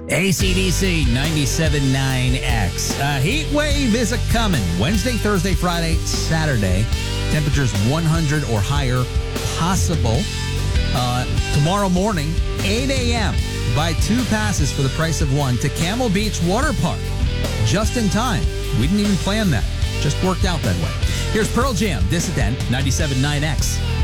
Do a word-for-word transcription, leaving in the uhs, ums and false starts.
A C D C ninety-seven point nine X. A heat wave is a coming. Wednesday, Thursday, Friday, Saturday. Temperatures one hundred or higher possible. Uh, tomorrow morning, eight a.m. Buy two passes for the price of one to Camel Beach Water Park. Just in time. We didn't even plan that. Just worked out that way. Here's Pearl Jam, Dissident, ninety-seven point nine X.